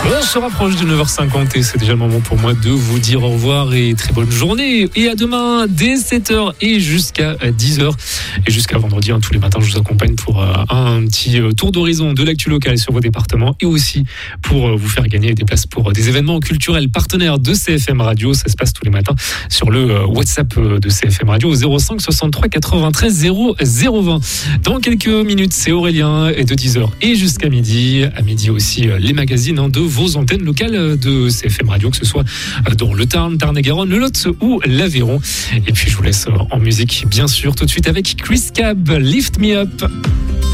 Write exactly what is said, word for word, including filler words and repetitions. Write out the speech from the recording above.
On se rapproche de neuf heures cinquante et c'est déjà le moment pour moi de vous dire au revoir et très bonne journée. Et à demain dès sept heures et jusqu'à dix heures. Et jusqu'à vendredi, hein, tous les matins, je vous accompagne pour euh, un petit euh, tour d'horizon de l'actu locale sur vos départements et aussi pour euh, vous faire gagner des places pour euh, des événements culturels partenaires de C F M Radio. Ça se passe tous les matins sur le euh, WhatsApp de C F M Radio au zéro cinq soixante-trois quatre-vingt-treize zéro zéro vingt. Dans quelques minutes, c'est Aurélien et de dix heures et jusqu'à midi. À midi aussi, euh, les magazines hein, de vos antennes locales de C F M Radio, que ce soit dans le Tarn, Tarn-et-Garonne, le Lot ou l'Aveyron. Et puis je vous laisse en musique, bien sûr, tout de suite avec Chris Cab, Lift Me Up.